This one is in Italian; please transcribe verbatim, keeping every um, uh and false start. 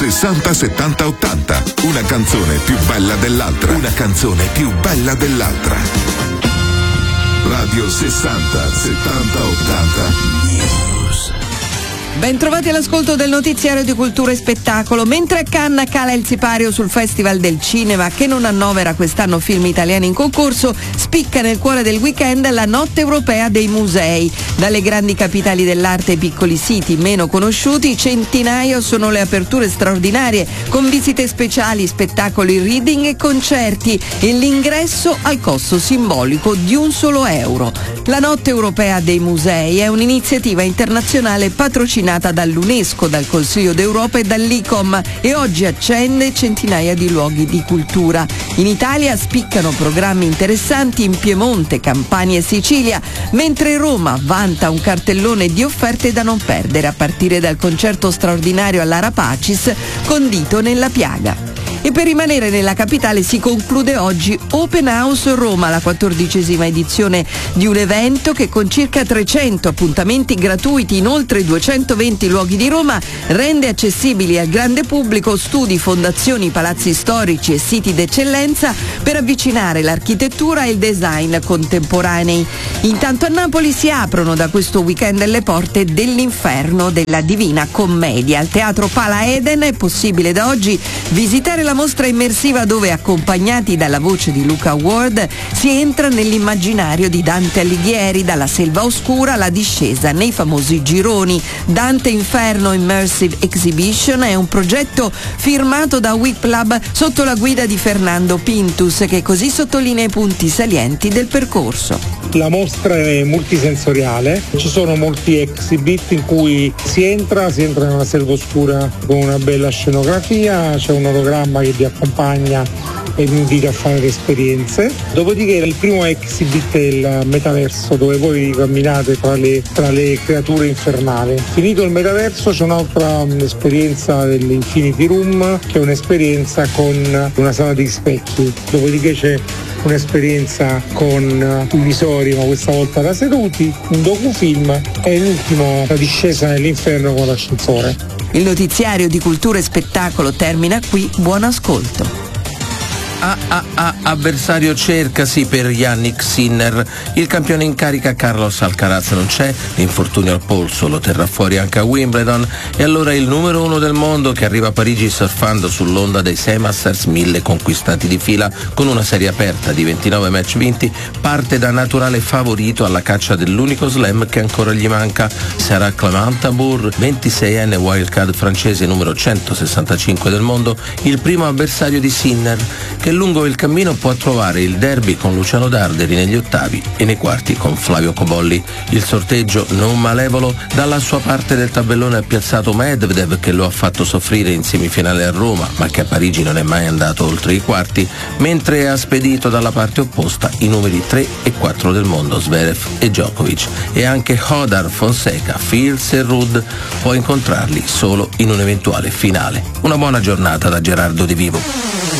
sessanta settanta ottanta. Una canzone più bella dell'altra. Una canzone più bella dell'altra. Radio sessanta settanta ottanta News. Bentrovati all'ascolto del notiziario di cultura e spettacolo. Mentre a Cannes cala il sipario sul Festival del Cinema, che non annovera quest'anno film italiani in concorso, spicca nel cuore del weekend la Notte Europea dei Musei. Dalle grandi capitali dell'arte ai piccoli siti meno conosciuti, centinaia sono le aperture straordinarie, con visite speciali, spettacoli, reading e concerti, e l'ingresso al costo simbolico di un solo euro. La Notte Europea dei Musei è un'iniziativa internazionale patrocinata dall'UNESCO, dal Consiglio d'Europa e dall'I C O M, e oggi accende centinaia di luoghi di cultura. In Italia spiccano programmi interessanti in Piemonte, Campania e Sicilia, mentre Roma vanta un cartellone di offerte da non perdere, a partire dal concerto straordinario all'Ara Pacis, condito nella piaga. E per rimanere nella capitale si conclude oggi Open House Roma, la quattordicesima edizione di un evento che, con circa trecento appuntamenti gratuiti in oltre duecentoventi luoghi di Roma, rende accessibili al grande pubblico studi, fondazioni, palazzi storici e siti d'eccellenza per avvicinare l'architettura e il design contemporanei. Intanto a Napoli si aprono da questo weekend le porte dell'Inferno della Divina Commedia. Al Teatro Pala Eden è possibile da oggi visitare la mostra immersiva dove, accompagnati dalla voce di Luca Ward, si entra nell'immaginario di Dante Alighieri, dalla selva oscura alla discesa nei famosi gironi. Dante Inferno Immersive Exhibition è un progetto firmato da Whiplab sotto la guida di Fernando Pintus, che così sottolinea i punti salienti del percorso. La mostra è multisensoriale, ci sono molti exhibit in cui si entra, si entra in una selva oscura con una bella scenografia, c'è un orogramma che vi accompagna e vi invita a fare le esperienze. Dopodiché il primo exhibit è il metaverso, dove voi camminate tra le, tra le creature infernali. Finito il metaverso c'è un'altra esperienza dell'Infinity Room, che è un'esperienza con una sala di specchi. Dopodiché c'è un'esperienza con i visori, ma questa volta da seduti, un docufilm e l'ultimo la discesa nell'inferno con l'ascensore. Il notiziario di cultura e spettacolo termina qui, buon ascolto. Ah, ah, ah, avversario cercasi per Yannick Sinner. Il campione in carica Carlos Alcaraz non c'è, l'infortunio al polso lo terrà fuori anche a Wimbledon, e allora il numero uno del mondo, che arriva a Parigi surfando sull'onda dei sei Masters, mille conquistati di fila, con una serie aperta di ventinove match vinti, parte da naturale favorito alla caccia dell'unico slam che ancora gli manca. Sarà Clément Tabour, ventiseienne wildcard francese numero centosessantacinque del mondo, il primo avversario di Sinner, che lungo il cammino può trovare il derby con Luciano Darderi negli ottavi e nei quarti con Flavio Cobolli. Il sorteggio non malevolo. Dalla sua parte del tabellone ha piazzato Medvedev, che lo ha fatto soffrire in semifinale a Roma, ma che a Parigi non è mai andato oltre i quarti, mentre ha spedito dalla parte opposta i numeri tre e quattro del mondo, Zverev e Djokovic, e anche Hodar, Fonseca, Fils e Ruud può incontrarli solo in un eventuale finale. Una buona giornata da Gerardo Di Vivo.